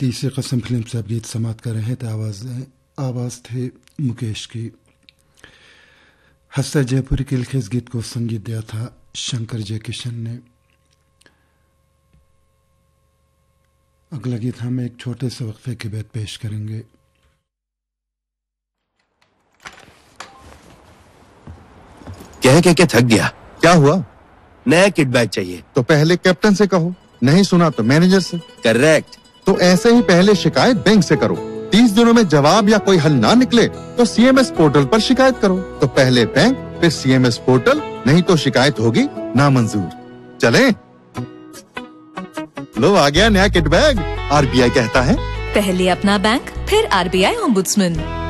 तीसरी कसम फिल्म से अब गीत समाप्त कर रहे हैं। तो आवाज़ थे मुकेश की। हस्ता जयपुरी के लिखे इस गीत को संगीत दिया था शंकर जयकिशन ने। अगला गीत हम एक छोटे से वक्फे के बाद पेश करेंगे। कह के थक गया। क्या हुआ? नया किट बैग चाहिए। तो पहले कैप्टन से कहो, नहीं सुना तो मैनेजर से। करेक्ट। तो ऐसे ही पहले शिकायत बैंक से करो। 30 दिनों में जवाब या कोई हल ना निकले तो CMS पोर्टल पर शिकायत करो। तो पहले बैंक फिर CMS पोर्टल, नहीं तो शिकायत होगी नामंजूर। चलें? लो आ गया नया किट बैग। RBI कहता है पहले अपना बैंक फिर RBI ओम्बुड्समैन।